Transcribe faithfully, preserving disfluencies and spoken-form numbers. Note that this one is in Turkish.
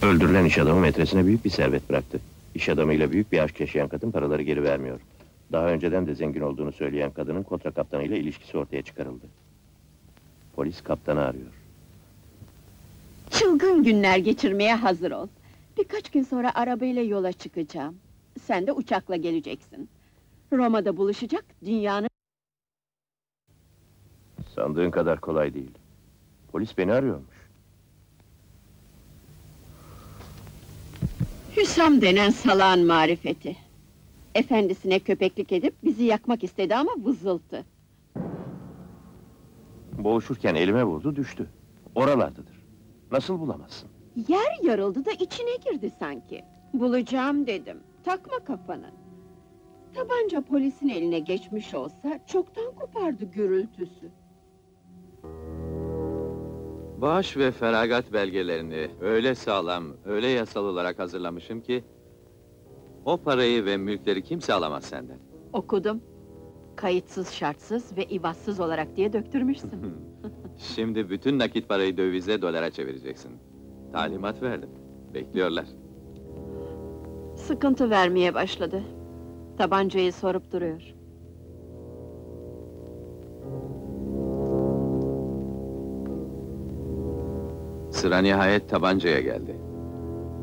Öldürülen iş adamı metresine büyük bir servet bıraktı. İş adamıyla büyük bir aşk yaşayan kadın paraları geri vermiyor. Daha önceden de zengin olduğunu söyleyen kadının kontra kaptanıyla ilişkisi ortaya çıkarıldı. Polis kaptanı arıyor. Çılgın günler geçirmeye hazır ol. Birkaç gün sonra arabayla yola çıkacağım. Sen de uçakla geleceksin. Roma'da buluşacak, dünyanın... Sandığın kadar kolay değil. Polis beni arıyormuş. Hüsam denen salağın marifeti. Efendisine köpeklik edip bizi yakmak istedi ama vızıltı. Boğuşurken elime vurdu, düştü. Oralardadır. Nasıl bulamazsın? Yer yarıldı da içine girdi sanki. Bulacağım dedim, takma kafanı. Tabanca polisin eline geçmiş olsa, çoktan kopardı gürültüsü. Bağış ve feragat belgelerini öyle sağlam, öyle yasal olarak hazırlamışım ki... ...o parayı ve mülkleri kimse alamaz senden. Okudum. Kayıtsız, şartsız ve ibatsız olarak diye döktürmüşsün. Şimdi bütün nakit parayı dövize, dolara çevireceksin. Talimat verdim, bekliyorlar. Sıkıntı vermeye başladı. Tabancayı sorup duruyor. Sıra nihayet tabancaya geldi.